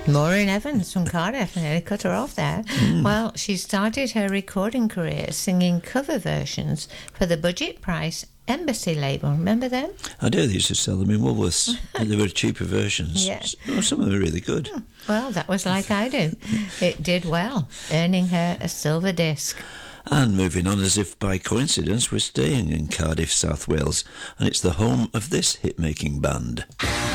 Maureen Evans from Cardiff. I nearly cut her off there. Well, she started her recording career singing cover versions for the budget price Embassy label. Remember them? I do. They used to sell them in Woolworths. They were cheaper versions. Yeah. Some of them were really good. Well, that was like I do. It did well, earning her a silver disc. And moving on, as if by coincidence, we're staying in Cardiff, South Wales, and it's the home of this hit-making band.